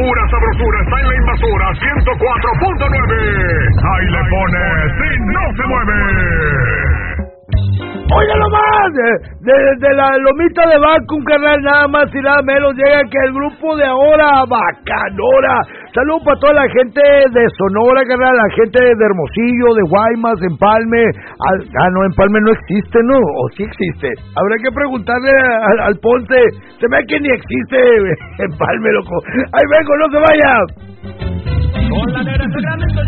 Pura sabrosura está en la invasora 104.9. Ahí le pones y no se mueve. Oiga nomás, de la lomita de Vacuum, carnal, nada más y nada menos llega que el grupo de ahora, Bacanora. Saludos para toda la gente de Sonora, carnal, la gente de Hermosillo, de Guaymas, Empalme. No, Empalme no existe, ¿no? ¿O sí existe? Habrá que preguntarle al Ponce. Se ve que ni existe Empalme, loco. Ahí vengo, no se vaya. Con la negra Sacramento